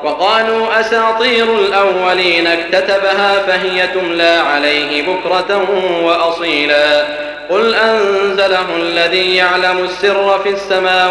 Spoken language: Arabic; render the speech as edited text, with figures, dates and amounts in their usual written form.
وقالوا أساطير الأولين اكتتبها فهي تملى عليه بكرة وأصيلا قل أنزله الذي يعلم السر في السماوات